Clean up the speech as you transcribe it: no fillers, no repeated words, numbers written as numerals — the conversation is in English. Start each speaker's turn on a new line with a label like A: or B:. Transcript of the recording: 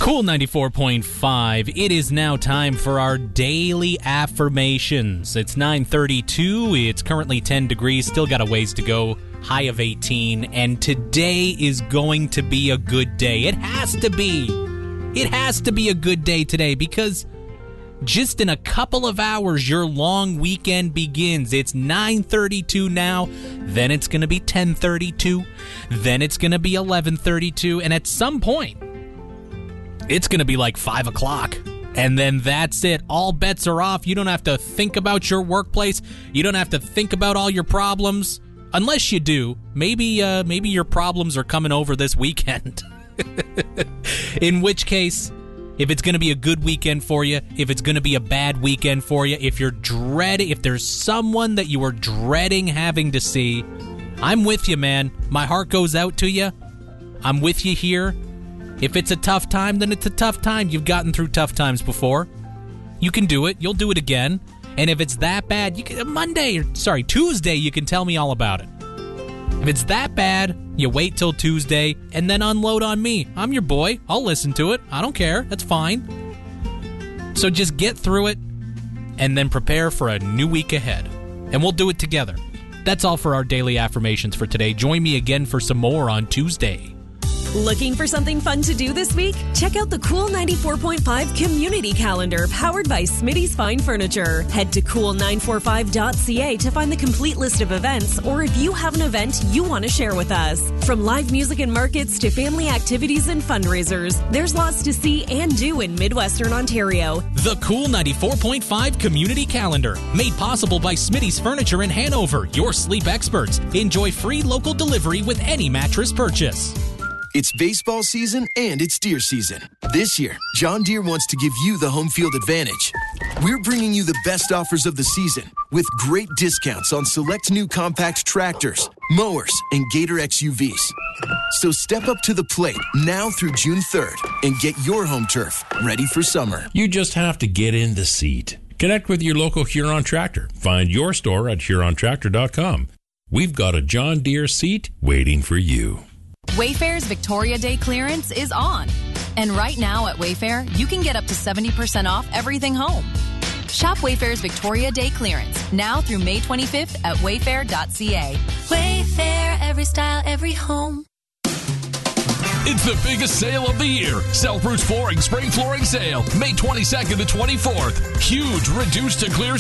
A: Cool 94.5. It is now time for our daily affirmations. It's 9:32. It's currently 10 degrees. Still got a ways to go. High of 18. And today is going to be a good day. It has to be. It has to be a good day today because just in a couple of hours, your long weekend begins. It's 9:32 now. Then it's going to be 10:32. Then it's going to be 11:32. And at some point, it's going to be like 5 o'clock. And then that's it. All bets are off. You don't have to think about your workplace. You don't have to think about all your problems. Unless you do. Maybe your problems are coming over this weekend. In which case, if it's going to be a good weekend for you, if it's going to be a bad weekend for you, if there's someone that you are dreading having to see, I'm with you, man. My heart goes out to you. I'm with you here. If it's a tough time, then it's a tough time. You've gotten through tough times before. You can do it. You'll do it again. And if it's that bad, Tuesday, you can tell me all about it. If it's that bad, you wait till Tuesday and then unload on me. I'm your boy. I'll listen to it. I don't care. That's fine. So just get through it and then prepare for a new week ahead. And we'll do it together. That's all for our daily affirmations for today. Join me again for some more on Tuesday.
B: Looking for something fun to do this week? Check out the Cool 94.5 Community Calendar powered by Smitty's Fine Furniture. Head to cool945.ca to find the complete list of events, or if you have an event you want to share with us. From live music and markets to family activities and fundraisers, there's lots to see and do in Midwestern Ontario.
A: The Cool 94.5 Community Calendar, made possible by Smitty's Furniture in Hanover, your sleep experts. Enjoy free local delivery with any mattress purchase.
C: It's baseball season and it's deer season. This year, John Deere wants to give you the home field advantage. We're bringing you the best offers of the season with great discounts on select new compact tractors, mowers, and Gator XUVs. So step up to the plate now through June 3rd and get your home turf ready for summer.
D: You just have to get in the seat. Connect with your local Huron Tractor. Find your store at HuronTractor.com. We've got a John Deere seat waiting for you.
E: Wayfair's Victoria Day clearance is on. And right now at Wayfair, you can get up to 70% off everything home. Shop Wayfair's Victoria Day clearance now through May 25th at wayfair.ca.
F: Wayfair, every style, every home.
G: It's the biggest sale of the year. Selfridge Flooring Spring Flooring Sale, May 22nd to 24th. Huge reduced to clear